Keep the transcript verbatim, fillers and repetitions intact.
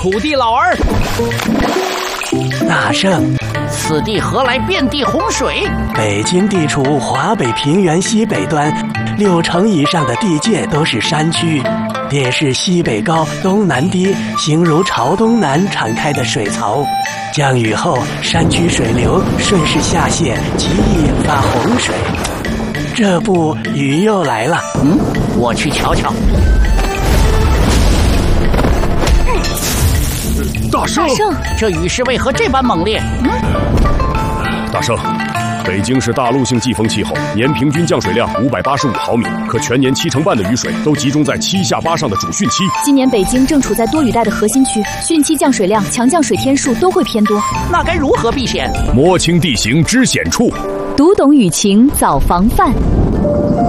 土地老儿。 大圣， 此地何来遍地洪水？ 北京地处华北平原西北端，六成以上的地界都是山区，也是西北高、东南低，形如朝东南敞开的水槽。降雨后，山区水流顺势下泄，极易引发洪水。这不，雨又来了。 嗯，我去瞧瞧。 大圣， 大圣， 这雨势为何这般猛烈？嗯， 大圣，北京是大陆性季风气候，年平均降水量五百八十五毫米，可全年七成半的雨水都集中在七下八上的主汛期。 今年北京正处在多雨带的核心区，汛期降水量、强降水天数都会偏多。 那该如何避险？ 摸清地形知险处， 读懂雨情早防范。